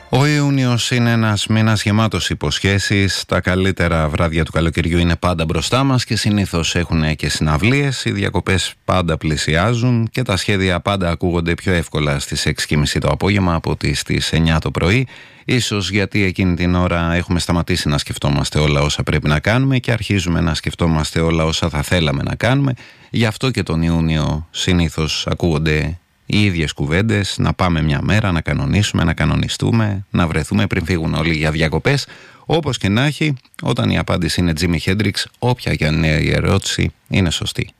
Ο Ιούνιος είναι ένας μήνας γεμάτος υποσχέσεις. Τα καλύτερα βράδια του καλοκαιριού είναι πάντα μπροστά μας και συνήθως έχουν και συναυλίες. Οι διακοπές πάντα πλησιάζουν και τα σχέδια πάντα ακούγονται πιο εύκολα στις 6.30 το απόγευμα από ότι στις 9 το πρωί. Ίσως γιατί εκείνη την ώρα έχουμε σταματήσει να σκεφτόμαστε όλα όσα πρέπει να κάνουμε και αρχίζουμε να σκεφτόμαστε όλα όσα θα θέλαμε να κάνουμε. Γι' αυτό και τον Ιούνιο συνήθως ακούγονται οι ίδιες κουβέντες, να πάμε μια μέρα, να κανονίσουμε, να κανονιστούμε, να βρεθούμε πριν φύγουν όλοι για διακοπές. Όπως και να έχει, όταν η απάντηση είναι Jimi Hendrix, όποια και αν είναι η ερώτηση, είναι σωστή.